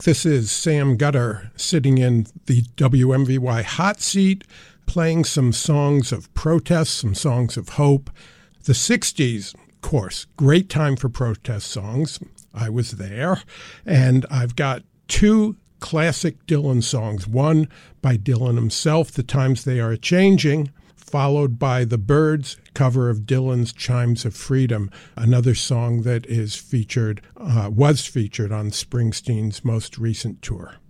This is Sam Gutter sitting in the WMVY hot seat, playing some songs of protest, some songs of hope. The 60s, of course, great time for protest songs. I was there, and I've got two classic Dylan songs, one by Dylan himself, The Times They Are Changing, followed by the Byrds cover of Dylan's Chimes of Freedom, another song that was featured on Springsteen's most recent tour.